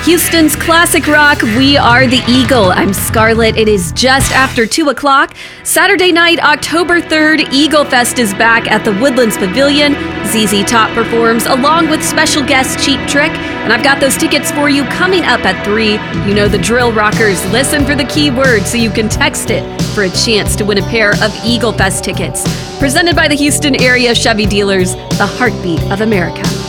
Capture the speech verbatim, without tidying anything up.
Houston's classic rock, we are the Eagle. I'm Scarlett. It is just after two o'clock. Saturday night, October third, Eagle Fest is back at the Woodlands Pavilion. Z Z Top performs along with special guest Cheap Trick. And I've got those tickets for you coming up at three. You know the drill, rockers. Listen for the keyword so you can text it for a chance to win a pair of Eagle Fest tickets. Presented by the Houston area Chevy dealers, the heartbeat of America.